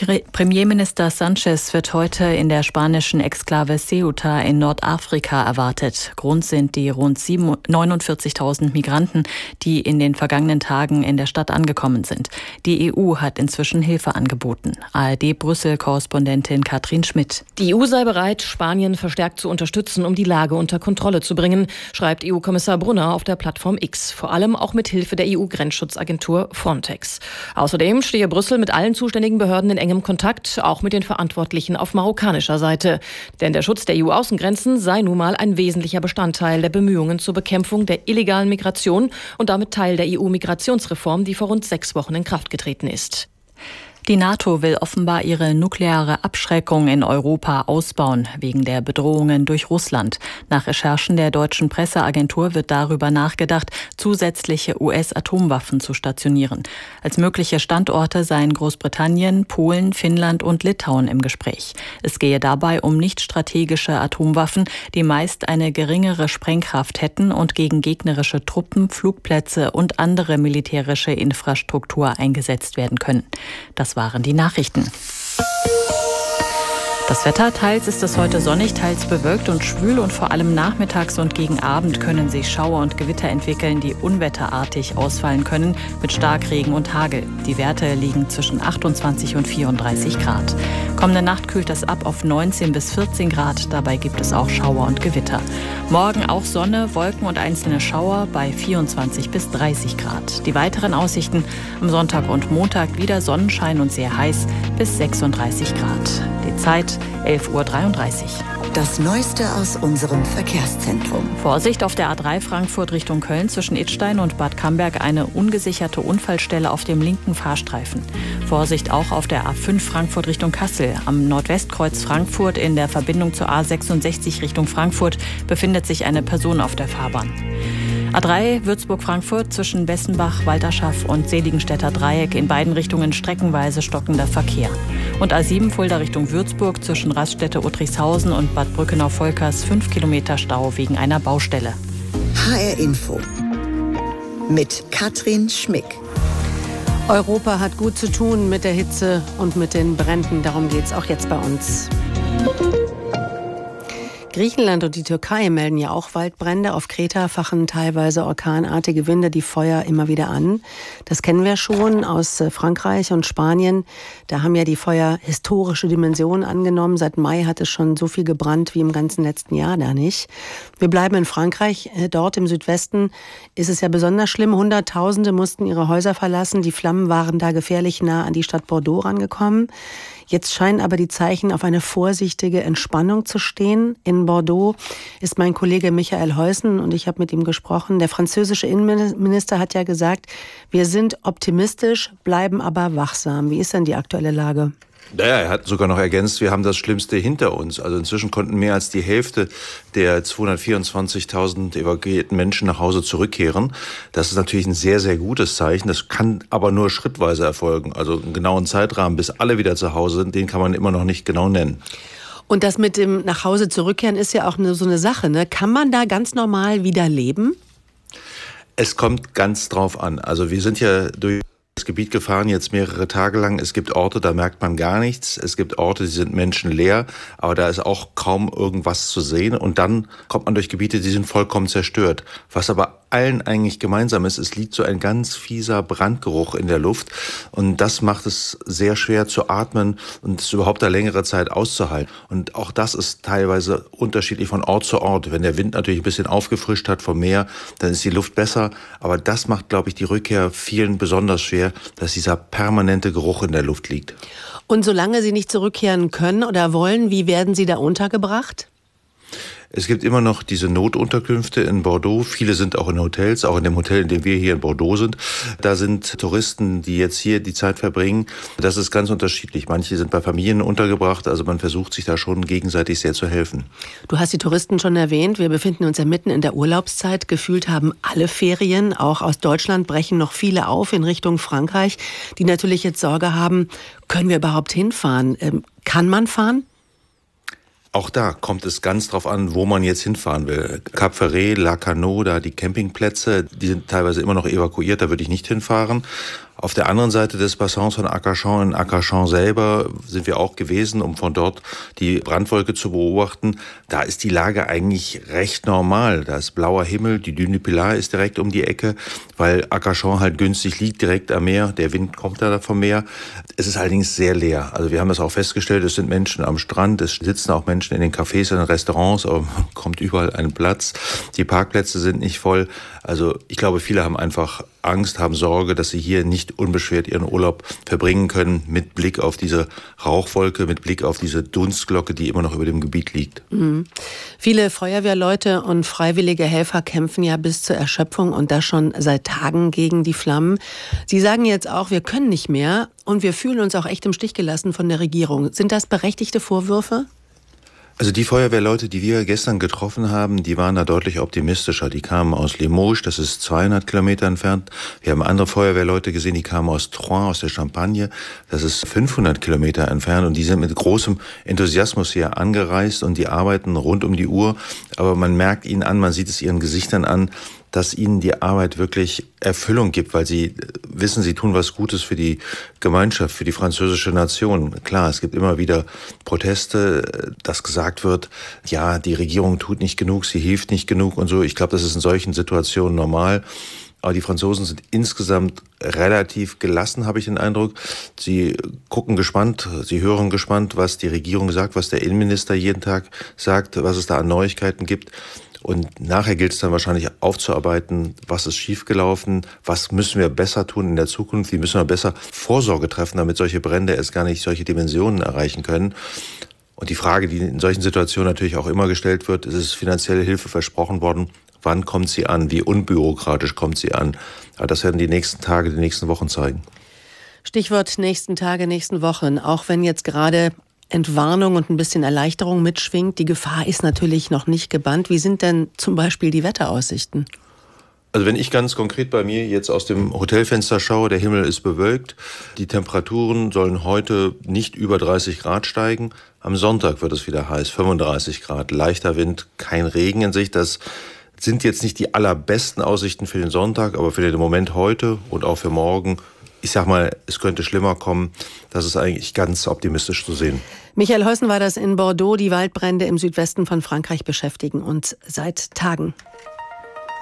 Premierminister Sánchez wird heute in der spanischen Exklave Ceuta in Nordafrika erwartet. Grund sind die rund 49.000 Migranten, die in den vergangenen Tagen in der Stadt angekommen sind. Die EU hat inzwischen Hilfe angeboten. ARD-Brüssel-Korrespondentin Katrin Schmidt. Die EU sei bereit, Spanien verstärkt zu unterstützen, um die Lage unter Kontrolle zu bringen, schreibt EU-Kommissar Brunner auf der Plattform X. Vor allem auch mit Hilfe der EU-Grenzschutzagentur Frontex. Außerdem stehe Brüssel mit allen zuständigen Behörden in engem Kontakt, auch mit den Verantwortlichen auf marokkanischer Seite. Denn der Schutz der EU-Außengrenzen sei nun mal ein wesentlicher Bestandteil der Bemühungen zur Bekämpfung der illegalen Migration und damit Teil der EU-Migrationsreform, die vor rund 6 Wochen in Kraft getreten ist. Die NATO will offenbar ihre nukleare Abschreckung in Europa ausbauen, wegen der Bedrohungen durch Russland. Nach Recherchen der deutschen Presseagentur wird darüber nachgedacht, zusätzliche US-Atomwaffen zu stationieren. Als mögliche Standorte seien Großbritannien, Polen, Finnland und Litauen im Gespräch. Es gehe dabei um nicht strategische Atomwaffen, die meist eine geringere Sprengkraft hätten und gegen gegnerische Truppen, Flugplätze und andere militärische Infrastruktur eingesetzt werden können. Das waren die Nachrichten. Das Wetter: teils ist es heute sonnig, teils bewölkt und schwül und vor allem nachmittags und gegen Abend können sich Schauer und Gewitter entwickeln, die unwetterartig ausfallen können mit Starkregen und Hagel. Die Werte liegen zwischen 28 und 34 Grad. Kommende Nacht kühlt es ab auf 19 bis 14 Grad, dabei gibt es auch Schauer und Gewitter. Morgen auch Sonne, Wolken und einzelne Schauer bei 24 bis 30 Grad. Die weiteren Aussichten: am Sonntag und Montag wieder Sonnenschein und sehr heiß bis 36 Grad. Die Zeit 11.33 Uhr. Das Neueste aus unserem Verkehrszentrum. Vorsicht auf der A3 Frankfurt Richtung Köln zwischen Idstein und Bad Camberg, eine ungesicherte Unfallstelle auf dem linken Fahrstreifen. Vorsicht auch auf der A5 Frankfurt Richtung Kassel. Am Nordwestkreuz Frankfurt in der Verbindung zur A66 Richtung Frankfurt befindet sich eine Person auf der Fahrbahn. A3 Würzburg-Frankfurt zwischen Bessenbach, Walterschaff und Seligenstädter Dreieck, in beiden Richtungen streckenweise stockender Verkehr. Und A7 Fulda Richtung Würzburg zwischen Raststätte-Uttrichshausen und Bad Brückenau-Volkers 5 Kilometer Stau wegen einer Baustelle. HR Info mit Katrin Schmick. Europa hat gut zu tun mit der Hitze und mit den Bränden. Darum geht's auch jetzt bei uns. Griechenland und die Türkei melden ja auch Waldbrände. Auf Kreta fachen teilweise orkanartige Winde die Feuer immer wieder an. Das kennen wir schon aus Frankreich und Spanien. Da haben ja die Feuer historische Dimensionen angenommen. Seit Mai hat es schon so viel gebrannt wie im ganzen letzten Jahr da nicht. Wir bleiben in Frankreich. Dort im Südwesten ist es ja besonders schlimm. Hunderttausende mussten ihre Häuser verlassen. Die Flammen waren da gefährlich nah an die Stadt Bordeaux rangekommen. Jetzt scheinen aber die Zeichen auf eine vorsichtige Entspannung zu stehen. In Bordeaux ist mein Kollege Michael Heusen und ich habe mit ihm gesprochen. Der französische Innenminister hat ja gesagt, wir sind optimistisch, bleiben aber wachsam. Wie ist denn die aktuelle Lage? Naja, er hat sogar noch ergänzt, wir haben das Schlimmste hinter uns. Also inzwischen konnten mehr als die Hälfte der 224.000 evakuierten Menschen nach Hause zurückkehren. Das ist natürlich ein sehr, sehr gutes Zeichen. Das kann aber nur schrittweise erfolgen. Also einen genauen Zeitrahmen, bis alle wieder zu Hause sind, den kann man immer noch nicht genau nennen. Und das mit dem nach Hause zurückkehren ist ja auch so eine Sache, ne? Kann man da ganz normal wieder leben? Es kommt ganz drauf an. Also wir sind ja durch das Gebiet gefahren, jetzt mehrere Tage lang. Es gibt Orte, da merkt man gar nichts. Es gibt Orte, die sind menschenleer, aber da ist auch kaum irgendwas zu sehen. Und dann kommt man durch Gebiete, die sind vollkommen zerstört. Was aber allen eigentlich gemeinsam ist, es liegt so ein ganz fieser Brandgeruch in der Luft. Und das macht es sehr schwer zu atmen und es überhaupt eine längere Zeit auszuhalten. Und auch das ist teilweise unterschiedlich von Ort zu Ort. Wenn der Wind natürlich ein bisschen aufgefrischt hat vom Meer, dann ist die Luft besser. Aber das macht, glaube ich, die Rückkehr vielen besonders schwer, dass dieser permanente Geruch in der Luft liegt. Und solange Sie nicht zurückkehren können oder wollen, wie werden Sie da untergebracht? Es gibt immer noch diese Notunterkünfte in Bordeaux. Viele sind auch in Hotels, auch in dem Hotel, in dem wir hier in Bordeaux sind. Da sind Touristen, die jetzt hier die Zeit verbringen. Das ist ganz unterschiedlich. Manche sind bei Familien untergebracht. Also man versucht sich da schon gegenseitig sehr zu helfen. Du hast die Touristen schon erwähnt. Wir befinden uns ja mitten in der Urlaubszeit. Gefühlt haben alle Ferien. Auch aus Deutschland brechen noch viele auf in Richtung Frankreich, die natürlich jetzt Sorge haben, können wir überhaupt hinfahren? Kann man fahren? Auch da kommt es ganz drauf an, wo man jetzt hinfahren will. Cap Ferret, Lacanau, da die Campingplätze, die sind teilweise immer noch evakuiert, da würde ich nicht hinfahren. Auf der anderen Seite des Bassins von Arcachon, in Arcachon selber, sind wir auch gewesen, um von dort die Brandwolke zu beobachten. Da ist die Lage eigentlich recht normal. Da ist blauer Himmel, die Dune du Pilar ist direkt um die Ecke, weil Arcachon halt günstig liegt, direkt am Meer. Der Wind kommt da vom Meer. Es ist allerdings sehr leer. Also wir haben das auch festgestellt, es sind Menschen am Strand, es sitzen auch Menschen in den Cafés, in den Restaurants, aber man kommt überall einen Platz. Die Parkplätze sind nicht voll. Also ich glaube, viele haben einfach Angst, haben Sorge, dass sie hier nicht unbeschwert ihren Urlaub verbringen können, mit Blick auf diese Rauchwolke, mit Blick auf diese Dunstglocke, die immer noch über dem Gebiet liegt. Mhm. Viele Feuerwehrleute und freiwillige Helfer kämpfen ja bis zur Erschöpfung und das schon seit Tagen gegen die Flammen. Sie sagen jetzt auch, wir können nicht mehr und wir fühlen uns auch echt im Stich gelassen von der Regierung. Sind das berechtigte Vorwürfe? Also die Feuerwehrleute, die wir gestern getroffen haben, die waren da deutlich optimistischer. Die kamen aus Limoges, das ist 200 Kilometer entfernt. Wir haben andere Feuerwehrleute gesehen, die kamen aus Troyes, aus der Champagne. Das ist 500 Kilometer entfernt und die sind mit großem Enthusiasmus hier angereist und die arbeiten rund um die Uhr. Aber man merkt ihnen an, man sieht es ihren Gesichtern an, dass ihnen die Arbeit wirklich Erfüllung gibt, weil sie wissen, sie tun was Gutes für die Gemeinschaft, für die französische Nation. Klar, es gibt immer wieder Proteste, dass gesagt wird, ja, die Regierung tut nicht genug, sie hilft nicht genug und so. Ich glaube, das ist in solchen Situationen normal. Aber die Franzosen sind insgesamt relativ gelassen, habe ich den Eindruck. Sie gucken gespannt, sie hören gespannt, was die Regierung sagt, was der Innenminister jeden Tag sagt, was es da an Neuigkeiten gibt. Und nachher gilt es dann wahrscheinlich aufzuarbeiten, was ist schiefgelaufen, was müssen wir besser tun in der Zukunft, wie müssen wir besser Vorsorge treffen, damit solche Brände erst gar nicht solche Dimensionen erreichen können. Und die Frage, die in solchen Situationen natürlich auch immer gestellt wird, ist es finanzielle Hilfe versprochen worden? Wann kommt sie an? Wie unbürokratisch kommt sie an? Aber das werden die nächsten Tage, die nächsten Wochen zeigen. Stichwort nächsten Tage, nächsten Wochen. Auch wenn jetzt gerade Entwarnung und ein bisschen Erleichterung mitschwingt, die Gefahr ist natürlich noch nicht gebannt. Wie sind denn zum Beispiel die Wetteraussichten? Also wenn ich ganz konkret bei mir jetzt aus dem Hotelfenster schaue, der Himmel ist bewölkt, die Temperaturen sollen heute nicht über 30 Grad steigen. Am Sonntag wird es wieder heiß, 35 Grad, leichter Wind, kein Regen in sich. Das sind jetzt nicht die allerbesten Aussichten für den Sonntag, aber für den Moment heute und auch für morgen, ich sag mal, es könnte schlimmer kommen. Das ist eigentlich ganz optimistisch zu sehen. Michael Heusen war das in Bordeaux. Die Waldbrände im Südwesten von Frankreich beschäftigen uns seit Tagen.